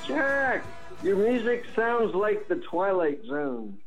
Jack, your music sounds like the Twilight Zone.